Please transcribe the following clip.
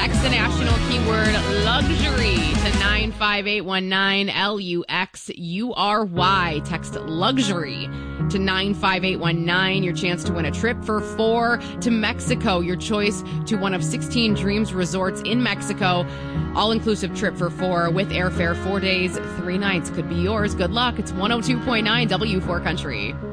Text the national keyword luxury to 95819, LUXURY. Text luxury to 95819. Your chance to win a trip for 4 to Mexico. Your choice to one of 16 Dreams resorts in Mexico. All-inclusive trip for 4 with airfare, 4 days, 3 nights. Could be yours. Good luck. It's 102.9 W4 Country.